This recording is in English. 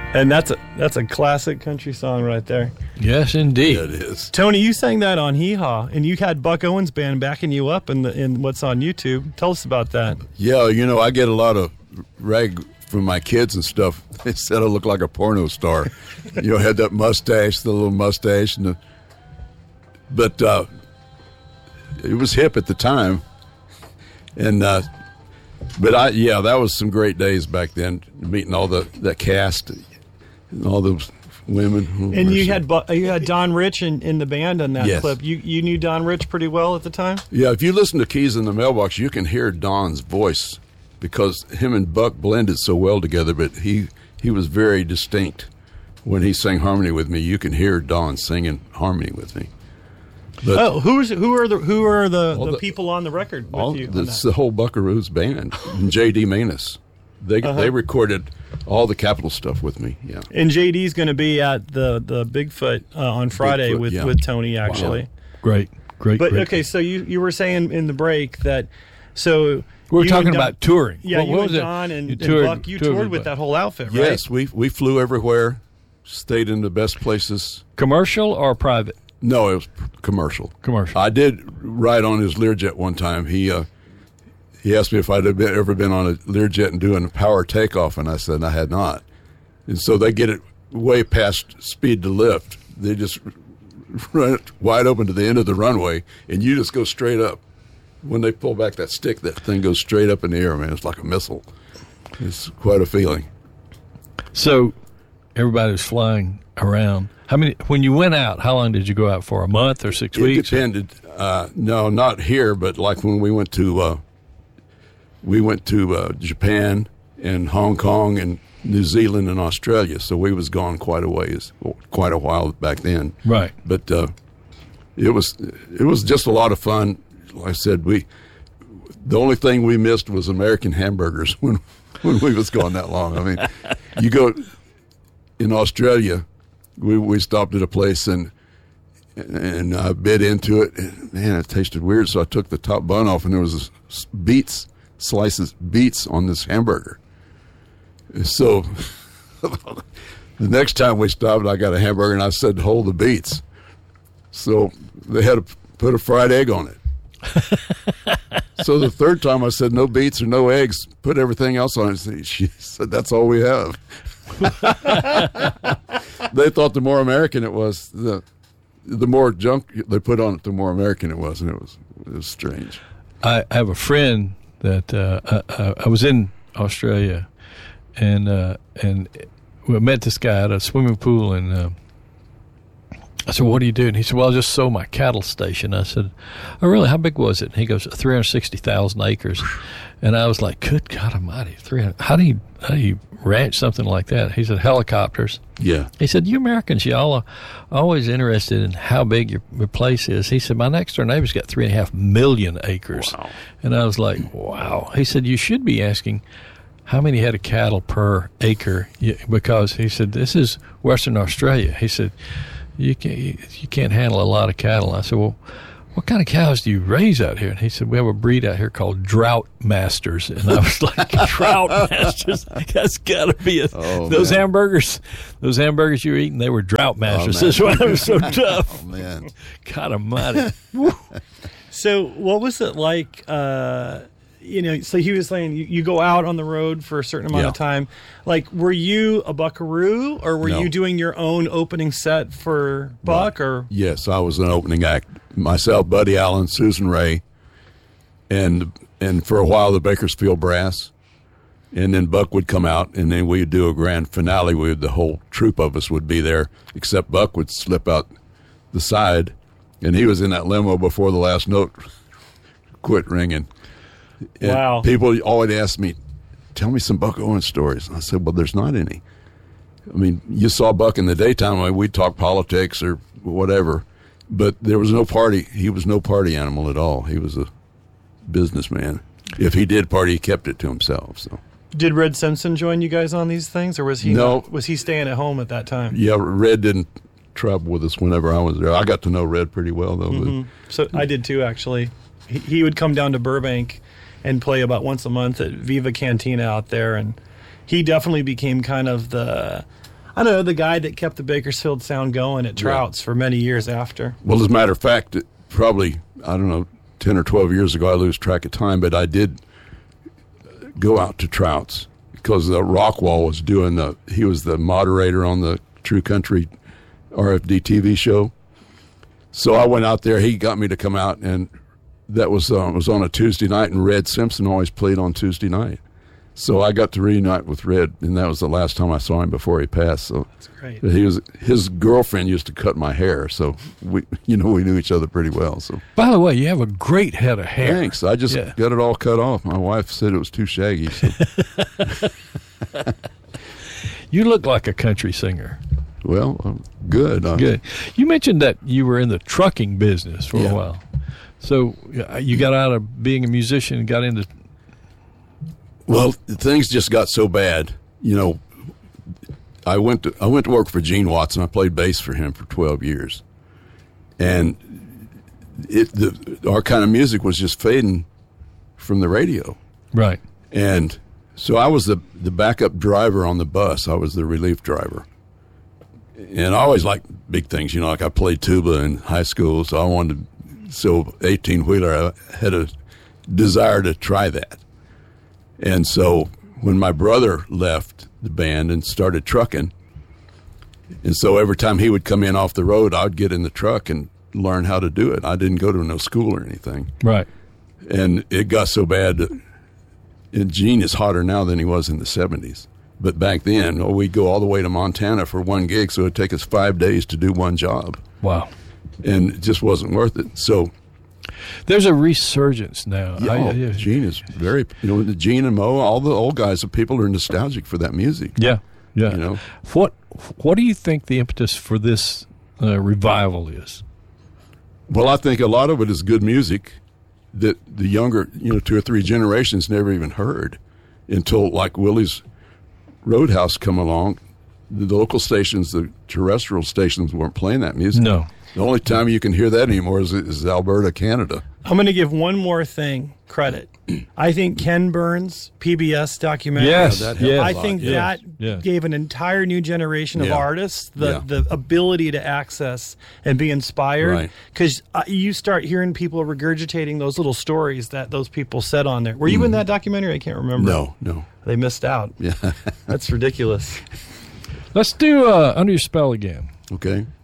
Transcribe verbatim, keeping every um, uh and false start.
And that's a that's a classic country song right there. Yes, indeed. Yeah, it is. Tony, you sang that on Hee Haw, and you had Buck Owens Band backing you up in the in what's on YouTube. Tell us about that. Yeah, you know, I get a lot of rag from my kids and stuff. They said I look like a porno star. You know, had that mustache, the little mustache, and the, but uh, it was hip at the time. And uh, but I yeah, that was some great days back then, meeting all the that cast. And all those women. And you had you had Don Rich in, in the band on that yes. clip. You you knew Don Rich pretty well at the time? Yeah, if you listen to Keys in the Mailbox, you can hear Don's voice because him and Buck blended so well together, but he, he was very distinct. When he sang harmony with me, you can hear Don singing harmony with me. But oh, who's who are the who are the, the, the people on the record with all, you? It's the whole Buckaroos band and J D Manus. They uh-huh. they recorded all the Capitol stuff with me. Yeah, and J D's going to be at the the Bigfoot uh, on Friday Bigfoot, with, yeah. with Tony actually. Wow. Great, great. But great. okay, so you, you were saying in the break that so we were you talking and Don, about touring. Yeah, what, you what and was Don and, you and toured, Buck, you toured, toured with that whole outfit, right? Yes, we we flew everywhere, stayed in the best places. Commercial or private? No, it was commercial. Commercial. I did ride on his Learjet one time. He uh, he asked me if I'd been, ever been on a Learjet and doing a power takeoff, and I said I had not. And so they get it way past speed to lift. They just run it wide open to the end of the runway, and you just go straight up. When they pull back that stick, that thing goes straight up in the air, man. It's like a missile. It's quite a feeling. So everybody was flying around. How many? When you went out, how long did you go out for? A month or six it weeks? It depended. Uh, no, not here, but like when we went to uh, we went to uh, Japan and Hong Kong and New Zealand and Australia. So we was gone quite a ways, quite a while back then. Right. But uh, it was it was just a lot of fun. Like I said, we the only thing we missed was American hamburgers when when we was gone that long. I mean, you go in Australia. We we stopped at a place and and I bit into it. And, man, it tasted weird. So I took the top bun off, and there was beets slices beets on this hamburger. So the next time we stopped, I got a hamburger, and I said, "Hold the beets." So they had to put a fried egg on it. So the third time, I said, "No beets or no eggs. Put everything else on it." She said, "That's all we have." They thought the more American it was, the the more junk they put on it, the more American it was, and it was it was strange. I have a friend that uh, I, I was in Australia, and uh, and we met this guy at a swimming pool, and uh, I said, "What do you do?" And he said, "Well, I just sold my cattle station." I said, "Oh, really? How big was it?" And he goes, three hundred sixty thousand acres. And I was like, "Good God Almighty, three hundred! How do you how do you ranch something like that?" He said, "Helicopters." Yeah. He said, "You Americans, y'all are always interested in how big your, your place is." He said, "My next door neighbor's got three and a half million acres." Wow. And I was like, "Wow." He said, "You should be asking how many head of cattle per acre," because he said, "This is Western Australia." He said, "You can't you can't handle a lot of cattle." I said, "Well, what kind of cows do you raise out here?" And he said, "We have a breed out here called Drought Masters." And I was like, "Drought Masters? That's got to be a, oh, those man. hamburgers, those hamburgers you were eating, they were Drought Masters." Oh, That's why they were so tough. Oh, man. God Almighty. So what was it like, uh, you know, so he was saying you, you go out on the road for a certain amount Yeah. of time. Like, were you a buckaroo, or were No. you doing your own opening set for Buck? Right. Or Yes, I was an opening act. Myself, Buddy Allen, Susan Ray, and and for a while the Bakersfield Brass. And then Buck would come out, and then we'd do a grand finale where the whole troupe of us would be there, except Buck would slip out the side, and he was in that limo before the last note quit ringing. And Wow. people always ask me, "Tell me some Buck Owens stories." And I said, "Well, there's not any." I mean, you saw Buck in the daytime, like we'd talk politics or whatever, but there was no party. He was no party animal at all. He was a businessman. If he did party, he kept it to himself. So. did Red Simpson join you guys on these things, or was he No. not, was he staying at home at that time? Yeah, Red didn't travel with us whenever I was there. I got to know Red pretty well, though. Mm-hmm. So I did too, actually. He, he would come down to Burbank and play about once a month at Viva Cantina out there, and he definitely became kind of the I don't know, the guy that kept the Bakersfield sound going at Trout's for many years after. Well, as a matter of fact, it probably, I don't know, ten or twelve years ago, I lose track of time, but I did go out to Trout's because the Rockwall was doing the, he was the moderator on the True Country R F D T V show. So I went out there, he got me to come out, and that was, uh, was on a Tuesday night, and Red Simpson always played on Tuesday night. So I got to reunite with Red, and that was the last time I saw him before he passed. So That's great. he was, his girlfriend used to cut my hair, so we, you know, we knew each other pretty well. So By the way, you have a great head of hair. thanks. I just Yeah. got it all cut off. My wife said it was too shaggy. So. You look like a country singer. Well, uh, good. Uh, Good. You mentioned that you were in the trucking business for Yeah. a while. So uh, you got out of being a musician and got into. Well, things just got so bad. You know, I went to I went to work for Gene Watson. I played bass for him for twelve years, and it the our kind of music was just fading from the radio. Right. And so I was the the backup driver on the bus. I was the relief driver, and I always liked big things. You know, like I played tuba in high school, so I wanted to, so eighteen wheeler. I had a desire to try that. And so when my brother left the band and started trucking, and so every time he would come in off the road, I'd get in the truck and learn how to do it. I didn't go to no school or anything. Right. And it got so bad that and Gene is hotter now than he was in the seventies. But back then, oh, we'd go all the way to Montana for one gig, so it'd take us five days to do one job. Wow. And it just wasn't worth it. So There's a resurgence now. Yeah, I- oh, yeah. Gene is very, you know, the Gene and Mo, all the old guys, the people are nostalgic for that music. Yeah. Yeah. You know? What What do you think the impetus for this uh, revival is? Well, I think a lot of it is good music that the younger, you know, two or three generations never even heard until like Willie's Roadhouse come along. The local stations, the terrestrial stations weren't playing that music. No. The only time you can hear that anymore is, is Alberta, Canada. I'm going to give one more thing credit. I think Ken Burns' P B S documentary. Yes. Yeah, that helped yes. a I lot, think yes, that yes. gave an entire new generation of Yeah. artists the, Yeah. the ability to access and be inspired. Right. Because uh, you start hearing people regurgitating those little stories that those people said on there. Were you in that documentary? I can't remember. No, no. They missed out. Yeah. That's ridiculous. Let's do uh, Under Your Spell again. Okay.